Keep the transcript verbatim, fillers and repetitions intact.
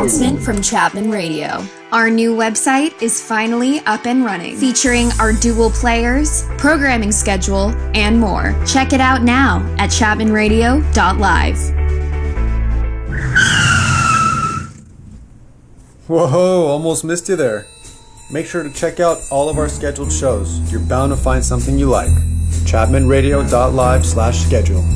announcement from Chapman Radio. Our new website is finally up and running, featuring our dual players, programming schedule, and more. Check it out now at chapman radio dot live. Whoa, almost missed you there. Make sure to check out all of our scheduled shows. You're bound to find something you like. chapman radio dot live slash schedule.